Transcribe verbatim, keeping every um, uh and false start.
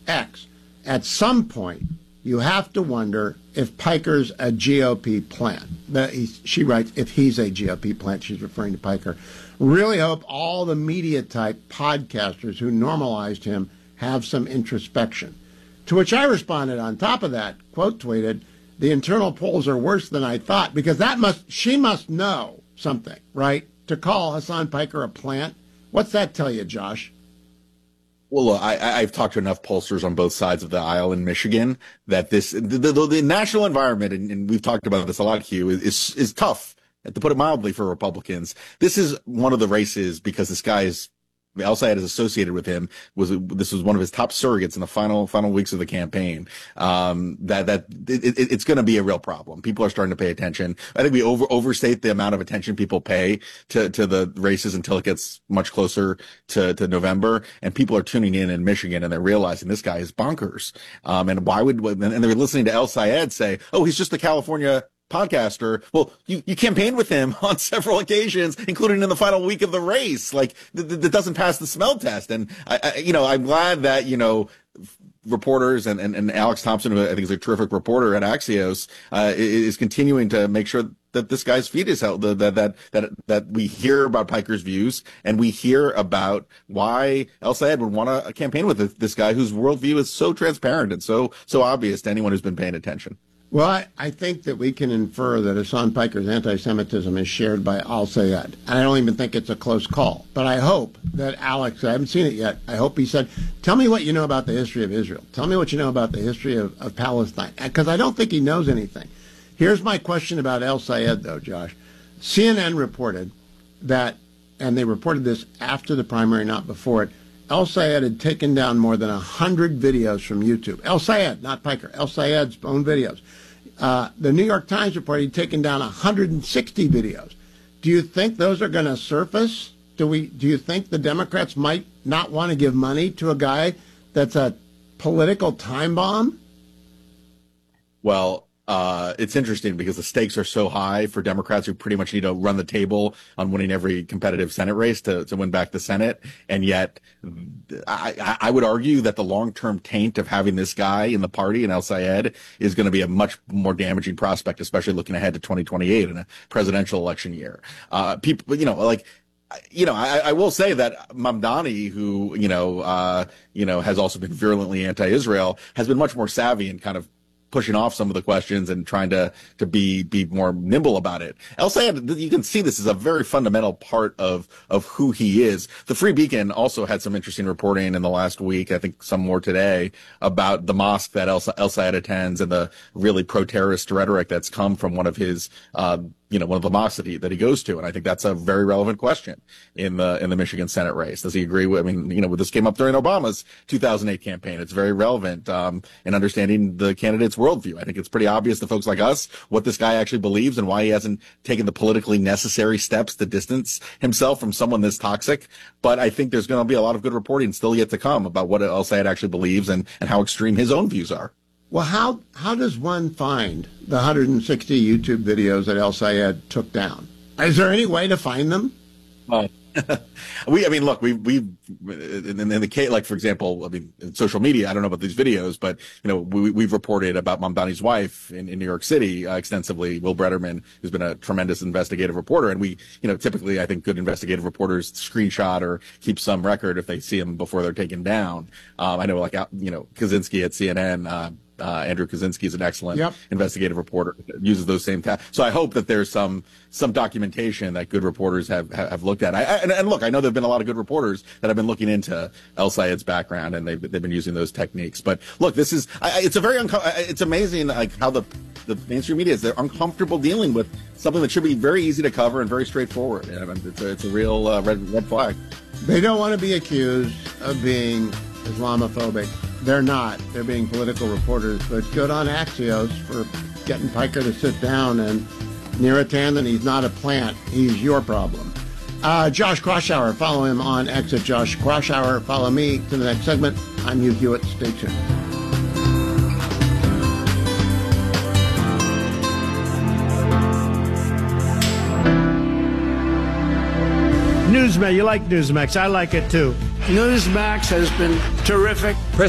X. At some point, you have to wonder if Piker's a G O P plant. The, he, she writes, if he's a G O P plant, she's referring to Piker. Really hope all the media-type podcasters who normalized him have some introspection. To which I responded on top of that, quote tweeted, the internal polls are worse than I thought, because that must she must know something, right? To call Hasan Piker a plant. What's that tell you, Josh? Well, look, I, I've talked to enough pollsters on both sides of the aisle in Michigan that this the, the, the national environment, and, and we've talked about this a lot, Hugh, is is tough, to put it mildly, for Republicans. This is one of the races because this guy is El-Sayed is associated with him. Was this was one of his top surrogates in the final final weeks of the campaign. Um, that that it, it, it's going to be a real problem. People are starting to pay attention. I think we over overstate the amount of attention people pay to to the races until it gets much closer to to November, and people are tuning in in Michigan and they're realizing this guy is bonkers. Um, and why would and they're listening to El-Sayed say, "Oh, he's just a California podcaster." Well, you, you campaigned with him on several occasions, including in the final week of the race. Like, that th- th- doesn't pass the smell test. And I, I, you know, I'm glad that, you know, reporters and, and, and Alex Thompson, who I think is a terrific reporter at Axios, uh, is continuing to make sure that this guy's feet is held, that, that, that, that we hear about Piker's views and we hear about why El-Sayed would want to campaign with this guy whose worldview is so transparent and so, so obvious to anyone who's been paying attention. Well, I, I think that we can infer that Hasan Piker's anti-Semitism is shared by El-Sayed. And I don't even think it's a close call. But I hope that Alex, I haven't seen it yet, I hope he said, tell me what you know about the history of Israel. Tell me what you know about the history of, of Palestine. Because I don't think he knows anything. Here's my question about El-Sayed, though, Josh. C N N reported that, and they reported this after the primary, not before it, El-Sayed had taken down more than one hundred videos from YouTube. El-Sayed, not Piker. El-Sayed's own videos. Uh, the New York Times reported he'd taken down one hundred sixty videos. Do you think those are going to surface? Do we? Do you think the Democrats might not want to give money to a guy that's a political time bomb? Well, Uh, it's interesting because the stakes are so high for Democrats who pretty much need to run the table on winning every competitive Senate race to, to win back the Senate. And yet I, I would argue that the long-term taint of having this guy in the party in El-Sayed is going to be a much more damaging prospect, especially looking ahead to twenty twenty-eight in a presidential election year. Uh, people, you know, like, you know, I, I will say that Mamdani, who, you know, uh, you know, has also been virulently anti-Israel, has been much more savvy and kind of pushing off some of the questions and trying to to be be more nimble about it. El-Sayed, you can see this is a very fundamental part of of who he is. The Free Beacon also had some interesting reporting in the last week, I think some more today, about the mosque that El-Sayed attends and the really pro-terrorist rhetoric that's come from one of his uh you know, one of the mosques that he, that he goes to. And I think that's a very relevant question in the, in the Michigan Senate race. Does he agree with, I mean, you know, this came up during Obama's two thousand eight campaign. It's very relevant, um, in understanding the candidate's worldview. I think it's pretty obvious to folks like us what this guy actually believes and why he hasn't taken the politically necessary steps to distance himself from someone this toxic. But I think there's going to be a lot of good reporting still yet to come about what El-Sayed actually believes and, and how extreme his own views are. Well, how how does one find the one hundred sixty YouTube videos that El-Sayed took down? Is there any way to find them? Well, we, I mean, look, we, we, in, in the case, like, for example, I mean, in social media, I don't know about these videos, but, you know, we, we've reported about Mamdani's wife in, in New York City uh, extensively, Will Brederman, who's been a tremendous investigative reporter. And we, you know, typically, I think good investigative reporters screenshot or keep some record if they see them before they're taken down. Um, I know, like, you know, Kaczynski at C N N, uh, Uh, Andrew Kaczynski is an excellent yep. investigative reporter, uses those same tasks. So I hope that there's some some documentation that good reporters have have looked at. I, I, and, and look, I know there have been a lot of good reporters that have been looking into El-Sayed's background, and they've they've been using those techniques. But look, this is I, it's a very unco- it's amazing like how the the mainstream media is they're uncomfortable dealing with something that should be very easy to cover and very straightforward. I mean, it's a, it's a real uh, red red flag. They don't want to be accused of being Islamophobic. They're not. They're being political reporters. But good on Axios for getting Piker to sit down and near a tandem. He's not a plant. He's your problem. Uh, Josh Kraushaar, follow him on X at Josh Kraushaar. Follow me to the next segment. I'm Hugh Hewitt. Stay tuned. Newsmax, you like Newsmax. I like it too. Newsmax has been terrific.